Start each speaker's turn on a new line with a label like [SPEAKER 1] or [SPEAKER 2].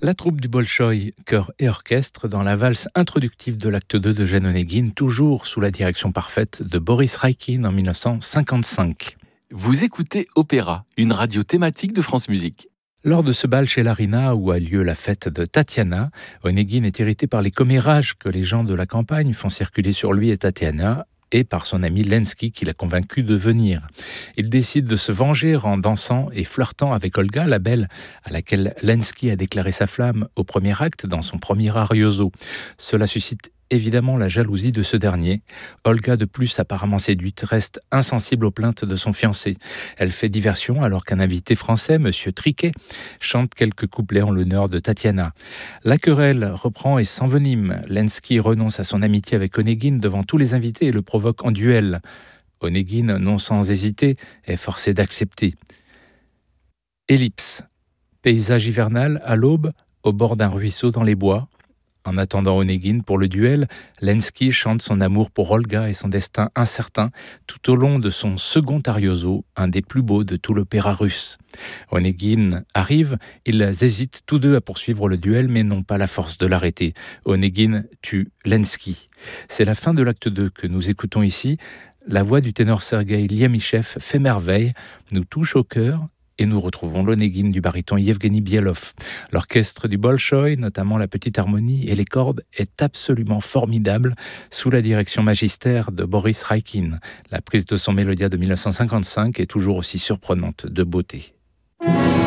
[SPEAKER 1] La troupe du Bolchoï, chœur et orchestre, dans la valse introductive de l'acte 2 de Jeanne Onégine, toujours sous la direction parfaite de Boris Raikin en 1955.
[SPEAKER 2] Vous écoutez Opéra, une radio thématique de France Musique.
[SPEAKER 1] Lors de ce bal chez l'Arina, où a lieu la fête de Tatiana, Onégine est irrité par les commérages que les gens de la campagne font circuler sur lui et Tatiana, et par son ami Lenski qui l'a convaincu de venir. Il décide de se venger en dansant et flirtant avec Olga, la belle à laquelle Lenski a déclaré sa flamme au premier acte dans son premier arioso. Cela suscite évidemment la jalousie de ce dernier. Olga, de plus apparemment séduite, reste insensible aux plaintes de son fiancé. Elle fait diversion alors qu'un invité français, Monsieur Triquet, chante quelques couplets en l'honneur de Tatiana. La querelle reprend et s'envenime. Lenski renonce à son amitié avec Onégine devant tous les invités et le provoque en duel. Onégine, non sans hésiter, est forcé d'accepter. Ellipse. Paysage hivernal à l'aube, au bord d'un ruisseau dans les bois. En attendant Onégine pour le duel, Lenski chante son amour pour Olga et son destin incertain tout au long de son second arioso, un des plus beaux de tout l'opéra russe. Onégine arrive, ils hésitent tous deux à poursuivre le duel mais n'ont pas la force de l'arrêter. Onégine tue Lenski. C'est la fin de l'acte 2 que nous écoutons ici. La voix du ténor Sergueï Liamichev fait merveille, nous touche au cœur. Et nous retrouvons l'Onégine du baryton Yevgeny Bielov. L'orchestre du Bolchoï, notamment la petite harmonie et les cordes, est absolument formidable sous la direction magistère de Boris Raikin. La prise de son Mélodia de 1955 est toujours aussi surprenante de beauté.